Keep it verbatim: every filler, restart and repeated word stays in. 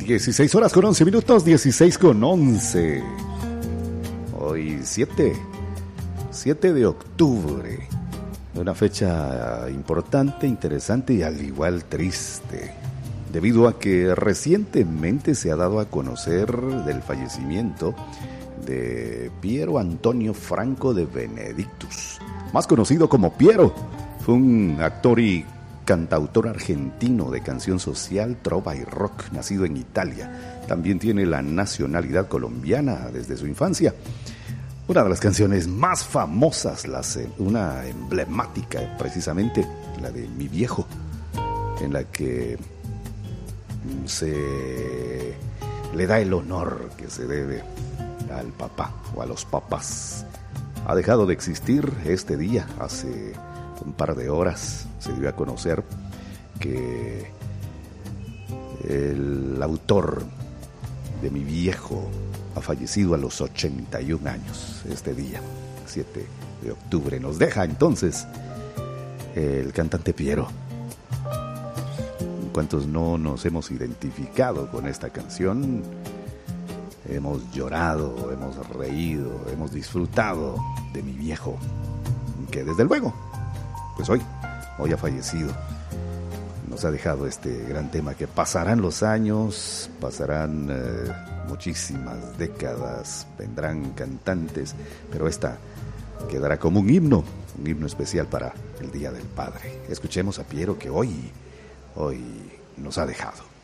dieciséis horas con once minutos, dieciséis con once. Hoy siete, siete de octubre. Una fecha importante, interesante y al igual triste, debido a que recientemente se ha dado a conocer del fallecimiento de Piero Antonio Franco de Benedictus, más conocido como Piero. Fue un actor y cantautor argentino de canción social, trova y rock, nacido en Italia. También tiene la nacionalidad colombiana desde su infancia. Una de las canciones más famosas, las, una emblemática precisamente, la de Mi Viejo, en la que se le da el honor que se debe al papá o a los papás. Ha dejado de existir este día. Hace un par de horas se dio a conocer que el autor de Mi Viejo ha fallecido a los ochenta y un años. Este día, siete de octubre, nos deja entonces el cantante Piero. ¿Cuántos no nos hemos identificado con esta canción? Hemos llorado, hemos reído, hemos disfrutado de Mi Viejo, que desde luego, pues hoy, hoy ha fallecido. Nos ha dejado este gran tema que pasarán los años, pasarán eh, muchísimas décadas, vendrán cantantes, pero esta quedará como un himno, un himno especial para el Día del Padre. Escuchemos a Piero, que hoy, hoy nos ha dejado.